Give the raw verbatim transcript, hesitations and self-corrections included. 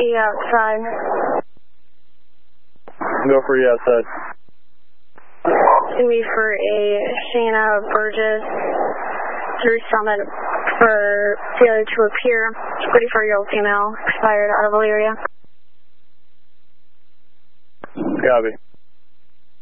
E outside. Go for E outside. It's going to be for a Shayna Burgess through Summit for failure to appear. thirty-four-year-old female, expired out of Elyria. Copy.